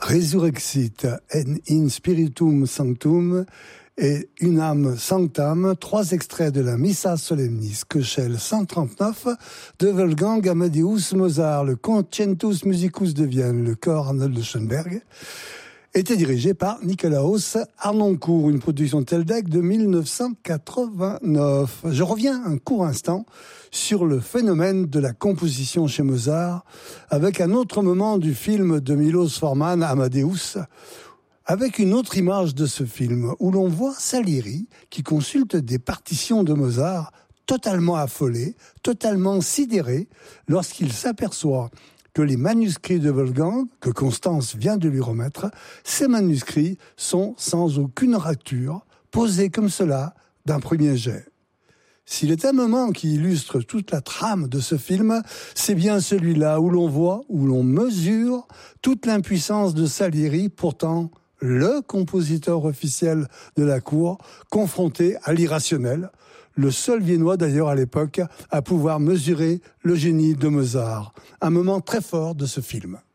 Resurrexit in spiritum sanctum et Unam sanctam, 3 extraits de la Missa solemnis Köchel 139 de Wolfgang Amadeus Mozart, le Concertus Musicus de Vienne, le chœur Arnold de Schoenberg, était dirigé par Nikolaus Harnoncourt, une production Teldec de 1989. Je reviens un court instant sur le phénomène de la composition chez Mozart, avec un autre moment du film de Milos Forman, Amadeus, avec une autre image de ce film, où l'on voit Salieri qui consulte des partitions de Mozart, totalement affolé, totalement sidéré, lorsqu'il s'aperçoit que les manuscrits de Wolfgang, que Constance vient de lui remettre, ces manuscrits sont sans aucune rature, posés comme cela d'un premier jet. S'il est un moment qui illustre toute la trame de ce film, c'est bien celui-là où l'on voit, où l'on mesure toute l'impuissance de Salieri, pourtant le compositeur officiel de la cour, confronté à l'irrationnel, le seul Viennois d'ailleurs à l'époque à pouvoir mesurer le génie de Mozart. Un moment très fort de ce film.